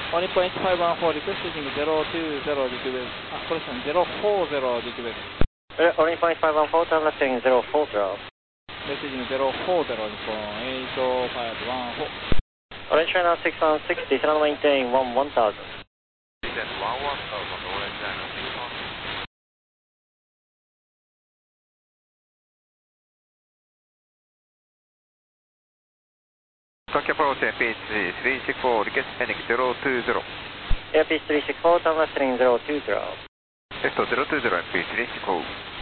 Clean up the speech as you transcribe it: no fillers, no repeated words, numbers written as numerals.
1 514 requesting 020 DQS. Correction, 040 DQS. 1.514, turn left heading 040. Messaging 040 Nippon 8514. Orange China 6160, turn maintain 1000. Descend 1000, Orange China 6160. Tokyo approach Airpiece 364, request heading 020. Airpiece 364, turn left heading 020. Left 020, Airpiece 364.